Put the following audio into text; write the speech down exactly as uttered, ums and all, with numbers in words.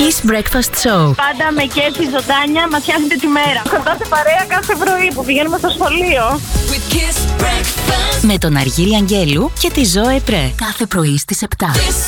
Kiss Breakfast Show. Πάντα με κέφι ζωντάνια μας φτιάχνετε τη μέρα. Κοντάτε παρέα κάθε πρωί που πηγαίνουμε στο σχολείο. Με τον Αργύρι Αγγέλου και τη Ζωέ Πρέ. Κάθε πρωί στις επτά.